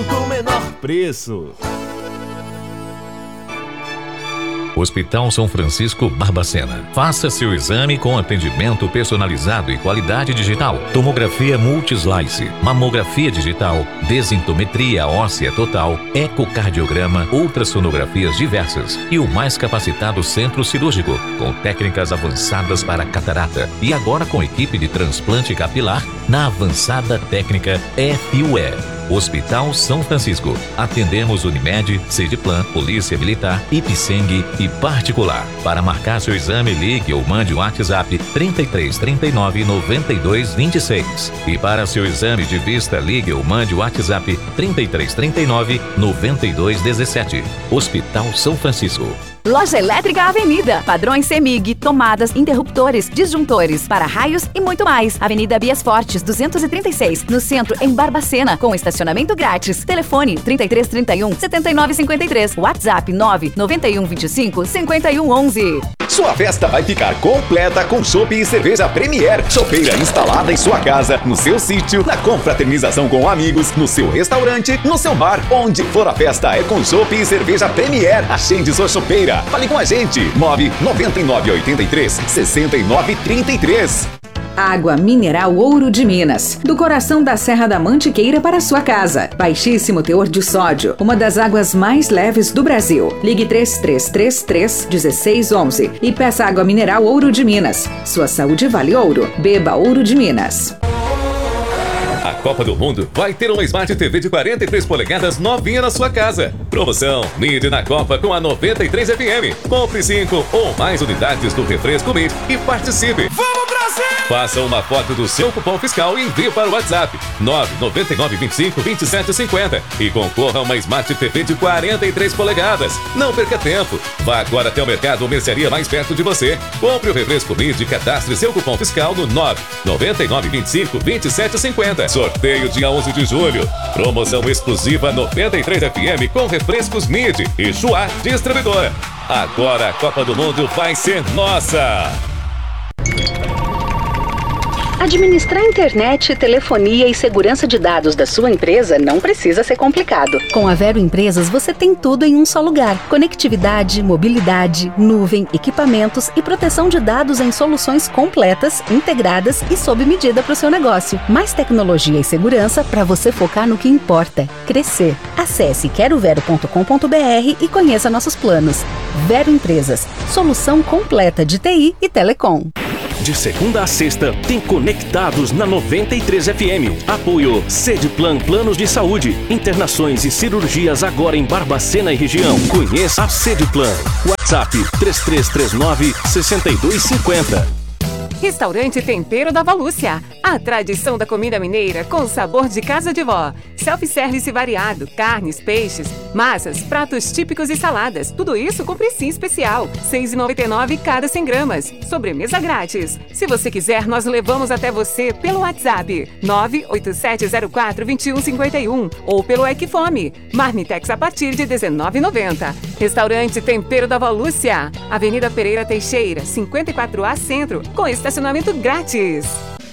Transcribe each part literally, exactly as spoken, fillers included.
tudo com o menor preço. Hospital São Francisco Barbacena. Faça seu exame com atendimento personalizado e qualidade digital. Tomografia multislice, mamografia digital, densitometria óssea total, ecocardiograma, ultrassonografias diversas e o mais capacitado centro cirúrgico, com técnicas avançadas para catarata e agora com equipe de transplante capilar na avançada técnica F U E. Hospital São Francisco. Atendemos Unimed, Sediplan, Polícia Militar, Ipseng e particular. Para marcar seu exame, ligue ou mande um WhatsApp trinta e três, trinta e nove, noventa e dois, vinte e seis. E para seu exame de vista, ligue ou mande o WhatsApp trinta e três, trinta e nove, noventa e dois, dezessete. Hospital São Francisco. Loja Elétrica Avenida. Padrões CEMIG, tomadas, interruptores, disjuntores, para-raios e muito mais. Avenida Bias Fortes, duzentos e trinta e seis, no centro, em Barbacena, com estacionamento grátis. Telefone trinta e três, trinta e um, setenta e nove, cinquenta e três. WhatsApp nove nove um, vinte e cinco, cinquenta e um, onze. Sua festa vai ficar completa com chopp e cerveja Premier. Chopeira instalada em sua casa, no seu sítio, na confraternização com amigos, no seu restaurante, no seu bar. Onde for a festa é com chopp e cerveja Premier. Agende sua chopeira. Fale com a gente. nove nove nove, oito três, seis nove três três. Água mineral Ouro de Minas, do coração da Serra da Mantiqueira para sua casa. Baixíssimo teor de sódio, uma das águas mais leves do Brasil. Ligue três três três três, um seis um um e peça água mineral Ouro de Minas. Sua saúde vale ouro. Beba Ouro de Minas. A Copa do Mundo vai ter uma Smart T V de quarenta e três polegadas novinha na sua casa. Promoção Mid na Copa com a noventa e três F M. Compre cinco ou mais unidades do refresco Mid e participe. Vamos, Brasil! Faça uma foto do seu cupom fiscal e envie para o WhatsApp nove nove nove, vinte e cinco, vinte e sete, cinquenta e concorra a uma Smart T V de quarenta e três polegadas. Não perca tempo. Vá agora até o mercado ou mercearia mais perto de você. Compre o refresco Mid e cadastre seu cupom fiscal no nove nove nove, vinte e cinco, vinte e sete, cinquenta. Sorteio dia onze de julho. Promoção exclusiva noventa e três F M com refrescos Mid e Chua Distribuidora. Agora a Copa do Mundo vai ser nossa! Administrar internet, telefonia e segurança de dados da sua empresa não precisa ser complicado. Com a Vero Empresas você tem tudo em um só lugar. Conectividade, mobilidade, nuvem, equipamentos e proteção de dados em soluções completas, integradas e sob medida para o seu negócio. Mais tecnologia e segurança para você focar no que importa: crescer. Acesse quero vero ponto com ponto br e conheça nossos planos. Vero Empresas, solução completa de T I e telecom. De segunda a sexta, tem Conectados na noventa e três F M. Apoio Sediplan Planos de Saúde. Internações e cirurgias agora em Barbacena e região. Conheça a Sediplan. WhatsApp três três três nove, seis dois cinco zero. Restaurante Tempero da Valúcia. A tradição da comida mineira com sabor de casa de vó. Self-service variado, carnes, peixes, massas, pratos típicos e saladas. Tudo isso com precinho especial. seis reais e noventa e nove centavos cada cem gramas. Sobremesa grátis. Se você quiser, nós levamos até você pelo WhatsApp nove oito sete zero quatro, dois um cinco um ou pelo Equifome. Marmitex a partir de dezenove reais e noventa centavos. Restaurante Tempero da Valúcia. Avenida Pereira Teixeira, cinquenta e quatro A Centro, com estacionamento grátis.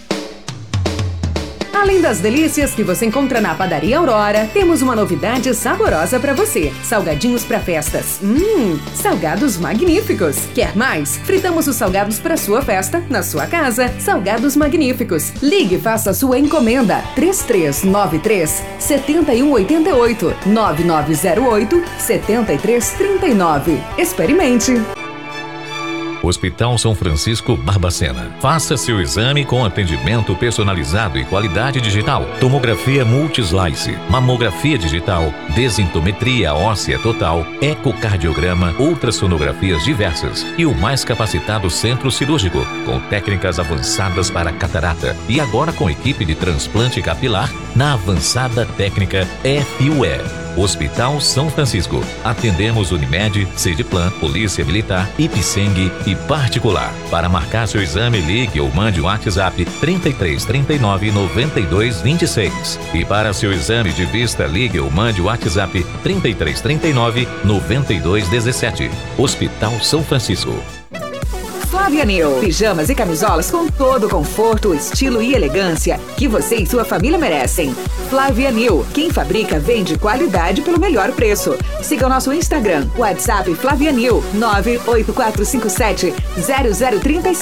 Além das delícias que você encontra na Padaria Aurora, temos uma novidade saborosa para você. Salgadinhos para festas. Hum, salgados magníficos. Quer mais? Fritamos os salgados para sua festa, na sua casa. Salgados magníficos. Ligue e faça sua encomenda. três três nove três, sete um oito oito, nove nove zero oito, sete três três nove. Experimente. Hospital São Francisco Barbacena. Faça seu exame com atendimento personalizado e qualidade digital. Tomografia multislice, mamografia digital, densitometria óssea total, ecocardiograma, ultrassonografias diversas e o mais capacitado centro cirúrgico, com técnicas avançadas para catarata e agora com equipe de transplante capilar na avançada técnica F U E. Hospital São Francisco. Atendemos Unimed, Sediplan, Polícia Militar, Ipseng e particular. Para marcar seu exame, ligue ou mande um WhatsApp trinta e três, trinta e nove, noventa e dois, vinte e seis. E para seu exame de vista, ligue ou mande o WhatsApp trinta e três, trinta e nove, noventa e dois, dezessete. Hospital São Francisco. Flávia New. Pijamas e camisolas com todo o conforto, estilo e elegância que você e sua família merecem. Flávia New. Quem fabrica vende qualidade pelo melhor preço. Siga o nosso Instagram. WhatsApp Flávia New nove oito quatro cinco sete zero zero três